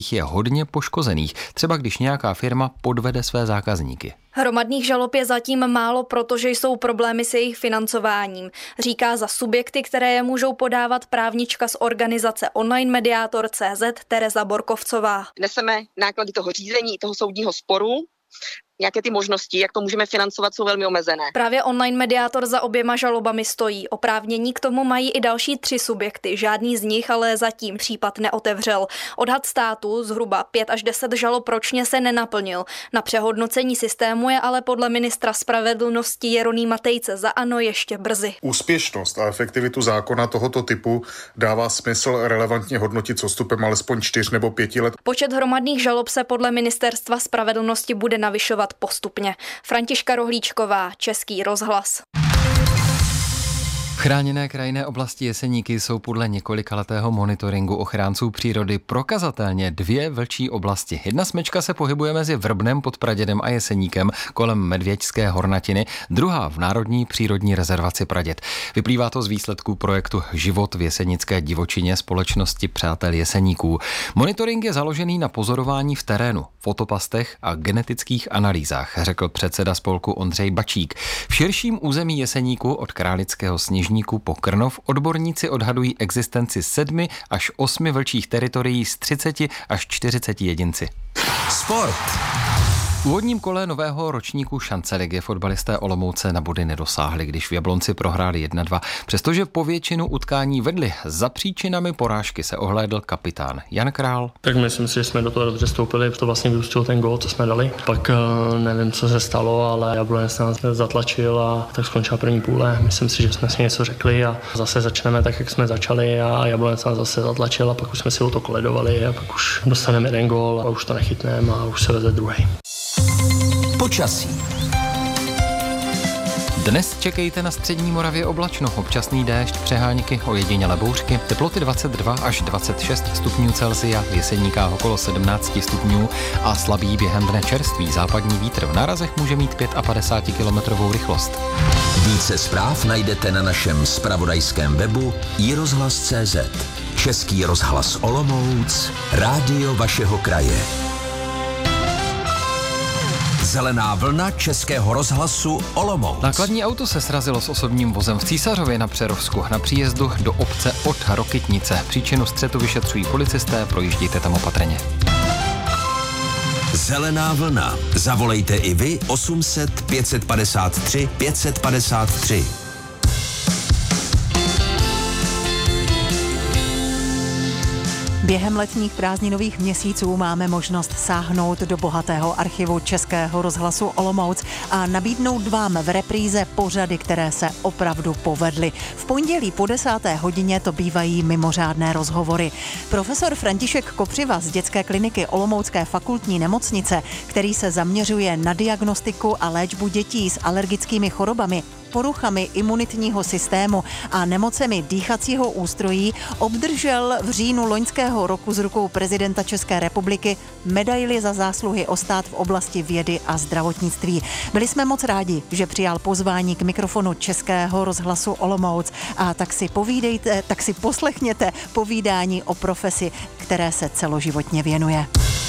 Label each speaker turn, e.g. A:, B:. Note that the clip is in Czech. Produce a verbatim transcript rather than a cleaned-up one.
A: je hodně poškozených, třeba když nějaká firma podvede své zákazníky.
B: Hromadných žalob je zatím málo, protože jsou problémy s jejich financováním, říká za subjekty, které je můžou podávat právnička z organizace Online Mediátor tečka cé zet Tereza Borkovcová.
C: Neseme náklady toho řízení, toho soudního sporu. Nějaké ty možnosti, jak to můžeme financovat, jsou velmi omezené.
B: Právě Online Mediátor za oběma žalobami stojí. Oprávnění k tomu mají i další tři subjekty. Žádný z nich ale zatím případ neotevřel. Odhad státu zhruba pět až deset žalob ročně se nenaplnil. Na přehodnocení systému je ale podle ministra spravedlnosti Jeronýma Tejce za ANO ještě brzy.
D: Úspěšnost a efektivitu zákona tohoto typu dává smysl relevantně hodnotit s odstupem alespoň čtyř nebo pěti let.
B: Počet hromadných žalob se podle ministerstva spravedlnosti bude navyšovat postupně. Františka Rohlíčková, Český rozhlas.
A: Chráněné krajinné oblasti Jeseníky jsou podle několikaletého monitoringu ochránců přírody prokazatelně dvě vlčí oblasti. Jedna smečka se pohybuje mezi Vrbnem pod Pradědem a Jeseníkem kolem Medvěďské hornatiny, druhá v Národní přírodní rezervaci Praděd. Vyplývá to z výsledků projektu Život v jesenické divočině společnosti Přátel Jeseníků. Monitoring je založený na pozorování v terénu, fotopastech a genetických analýzách, řekl předseda spolku Ondřej Bačík. V širším území Jeseníku od Králického Sněžníku po Krnov odborníci odhadují existenci sedmi až osmi vlčích teritorií s třiceti až čtyřiceti jedinci.
E: Sport.
A: V úvodním kole nového ročníku šanceligy fotbalisté Olomouce na body nedosáhli, když v Jablonci prohráli jedna dva. Přestože po většinu utkání vedli, za příčinami porážky se ohlédl kapitán Jan Král.
F: Tak myslím si, že jsme do toho dobře vstoupili, to vlastně vyústil ten gól, co jsme dali. Pak nevím, co se stalo, ale Jablonec nás zatlačil a tak skončila první půle. Myslím si, že jsme si něco řekli a zase začneme tak, jak jsme začali a Jablonec nás zase zatlačil a pak už jsme si o to koledovali a pak už dostaneme jeden gól a už to nechytneme a už se veze druhý.
E: Počasí.
A: Dnes čekejte na střední Moravě oblačno, občasný déšť, přeháňky, ojedinělé bouřky, teploty dvacet dva až dvacet šest stupňů Celsia, v Jeseníkách okolo sedmnáct stupňů a slabý během dne čerstvý západní vítr. V nárazech může mít padesát pět kilometrů rychlost.
E: Více zpráv najdete na našem zpravodajském webu i rozhlas tečka cé zet. Český rozhlas Olomouc, rádio vašeho kraje. Zelená vlna Českého rozhlasu Olomouc.
A: Nákladní auto se srazilo s osobním vozem v Císařově na Přerovsku na příjezdu do obce od Rokytnice. Příčinu střetu vyšetřují policisté, projíždějte tam opatrně.
E: Zelená vlna. Zavolejte i vy osm set pět padesát tři pět padesát tři.
G: Během letních prázdninových měsíců máme možnost sáhnout do bohatého archivu Českého rozhlasu Olomouc a nabídnout vám v repríze pořady, které se opravdu povedly. V pondělí po desáté hodině to bývají mimořádné rozhovory. Profesor František Kopřiva z dětské kliniky Olomoucké fakultní nemocnice, který se zaměřuje na diagnostiku a léčbu dětí s alergickými chorobami, poruchami imunitního systému a nemocemi dýchacího ústrojí, obdržel v říjnu loňského roku z rukou prezidenta České republiky medaili za zásluhy o stát v oblasti vědy a zdravotnictví. Byli jsme moc rádi, že přijal pozvání k mikrofonu Českého rozhlasu Olomouc a tak si povídejte, tak si poslechněte povídání o profesi, které se celoživotně věnuje.